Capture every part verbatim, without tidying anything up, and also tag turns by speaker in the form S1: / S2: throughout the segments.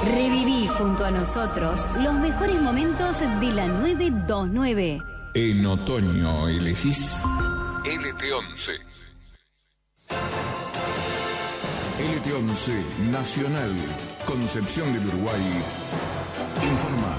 S1: Reviví junto a nosotros los mejores momentos de la nueve dos nueve.
S2: En otoño elegís L T once. L T once Nacional, Concepción del Uruguay. Informa.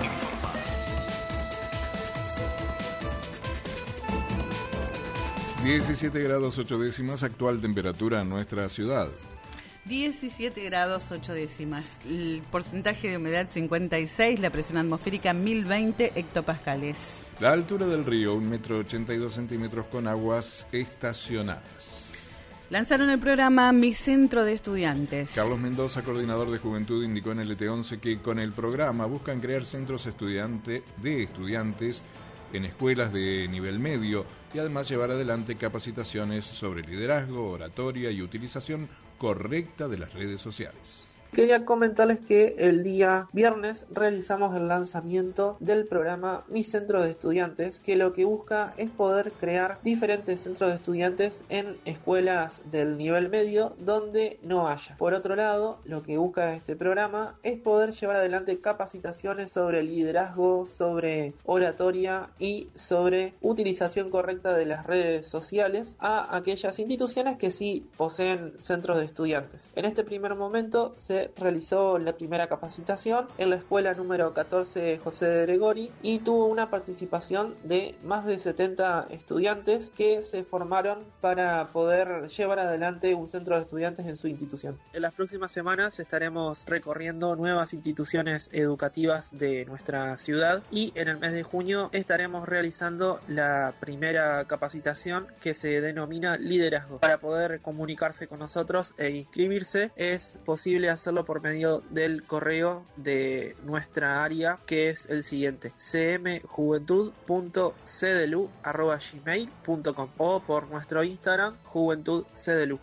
S2: diecisiete grados ocho décimas, actual temperatura en nuestra ciudad.
S3: diecisiete grados ocho décimas. El porcentaje de humedad cincuenta y seis, la presión atmosférica mil veinte hectopascales.
S2: La altura del río, un metro ochenta y dos centímetros con aguas estacionadas.
S3: Lanzaron el programa Mi Centro de Estudiantes.
S2: Carlos Mendoza, coordinador de Juventud, indicó en L T once que con el programa buscan crear centros estudiante de estudiantes en escuelas de nivel medio y además llevar adelante capacitaciones sobre liderazgo, oratoria y utilización correcta de las redes sociales.
S4: Quería comentarles que el día viernes realizamos el lanzamiento del programa Mi Centro de Estudiantes, que lo que busca es poder crear diferentes centros de estudiantes en escuelas del nivel medio donde no haya. Por otro lado, lo que busca este programa es poder llevar adelante capacitaciones sobre liderazgo, sobre oratoria y sobre utilización correcta de las redes sociales a aquellas instituciones que sí poseen centros de estudiantes. En este primer momento se realizó la primera capacitación en la escuela número catorce José de Gregori y tuvo una participación de más de setenta estudiantes que se formaron para poder llevar adelante un centro de estudiantes en su institución. En las próximas semanas estaremos recorriendo nuevas instituciones educativas de nuestra ciudad y en el mes de junio estaremos realizando la primera capacitación que se denomina liderazgo. Para poder comunicarse con nosotros e inscribirse es posible hacerlo por medio del correo de nuestra área, que es el siguiente: c m juventud punto c d l u arroba gmail punto com o por nuestro Instagram juventudcdlu.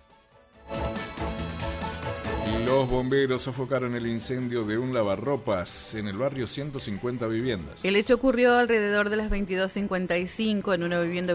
S2: Los bomberos sofocaron el incendio de un lavarropas en el barrio ciento cincuenta Viviendas.
S3: El hecho ocurrió alrededor de las veintidós cincuenta y cinco en una vivienda